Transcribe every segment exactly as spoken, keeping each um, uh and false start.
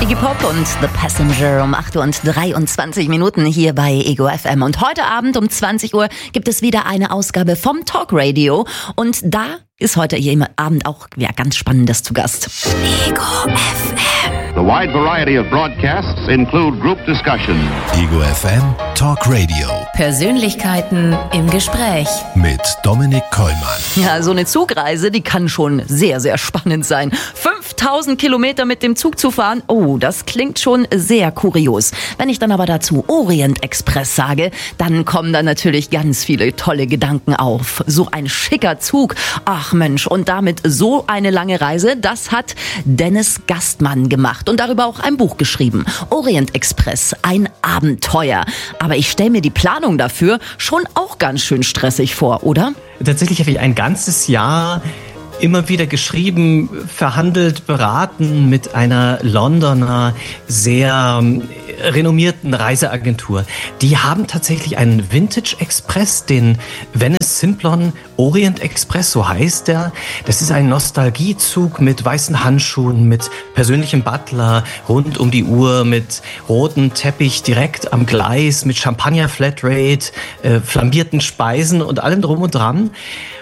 Iggy Pop und The Passenger um acht Uhr und dreiundzwanzig Minuten hier bei Ego F M. Und heute Abend um zwanzig Uhr gibt es wieder eine Ausgabe vom Talk Radio. Und da ist heute jeden Abend auch ja, ganz Spannendes zu Gast. Ego F M. The wide variety of broadcasts include group discussion. Ego F M Talk Radio. Persönlichkeiten im Gespräch. Mit Dominik Kollmann. Ja, so eine Zugreise, die kann schon sehr, sehr spannend sein. fünftausend Kilometer mit dem Zug zu fahren, oh, das klingt schon sehr kurios. Wenn ich dann aber dazu Orient Express sage, dann kommen da natürlich ganz viele tolle Gedanken auf. So ein schicker Zug, ach Mensch, und damit so eine lange Reise, das hat Dennis Gastmann gemacht und darüber auch ein Buch geschrieben. Orient Express, ein Abenteuer. Aber ich stelle mir die Planung dafür schon auch ganz schön stressig vor, oder? Tatsächlich habe ich ein ganzes Jahr immer wieder geschrieben, verhandelt, beraten mit einer Londoner, sehr renommierten Reiseagentur. Die haben tatsächlich einen Vintage Express, den Venice Simplon Orient Express, so heißt der. Das ist ein Nostalgiezug mit weißen Handschuhen, mit persönlichem Butler, rund um die Uhr, mit rotem Teppich direkt am Gleis, mit Champagner Flatrate, äh, flambierten Speisen und allem drum und dran.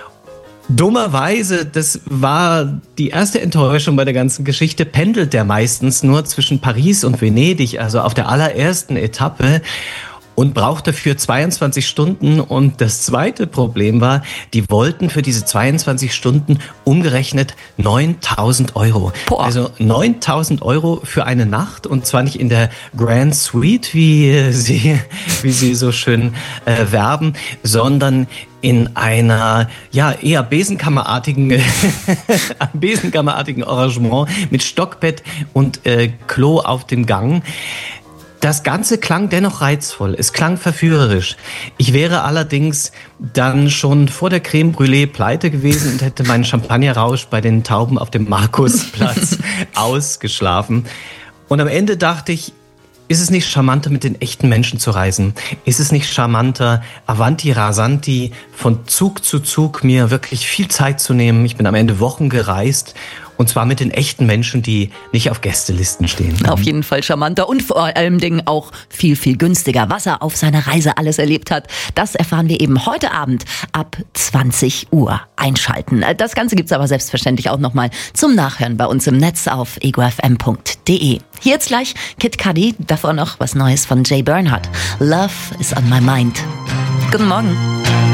Dummerweise, das war die erste Enttäuschung bei der ganzen Geschichte, pendelt der meistens nur zwischen Paris und Venedig, also auf der allerersten Etappe, und braucht dafür zweiundzwanzig Stunden. Und das zweite Problem war, die wollten für diese zweiundzwanzig Stunden umgerechnet neuntausend Euro. Boah. Also neuntausend Euro für eine Nacht, und zwar nicht in der Grand Suite, wie sie, wie sie so schön äh, werben, sondern in einer ja eher Besenkammerartigen Besenkammerartigen Arrangement mit Stockbett und äh, Klo auf dem Gang. Das Ganze klang dennoch reizvoll, es klang verführerisch. Ich wäre allerdings dann schon vor der Creme Brûlée pleite gewesen und hätte meinen Champagnerrausch bei den Tauben auf dem Markusplatz ausgeschlafen. Und am Ende dachte ich, ist es nicht charmanter, mit den echten Menschen zu reisen? Ist es nicht charmanter, Avanti Rasanti, von Zug zu Zug mir wirklich viel Zeit zu nehmen? Ich bin am Ende Wochen gereist. Und zwar mit den echten Menschen, die nicht auf Gästelisten stehen. Auf jeden Fall charmanter und vor allem Dingen auch viel, viel günstiger. Was er auf seiner Reise alles erlebt hat, das erfahren wir eben heute Abend ab zwanzig Uhr. Einschalten. Das Ganze gibt's aber selbstverständlich auch nochmal zum Nachhören bei uns im Netz auf ego f m punkt d e. Hier jetzt gleich Kid Cudi, davor noch was Neues von Jay Bernhardt. Love is on my mind. Guten Morgen.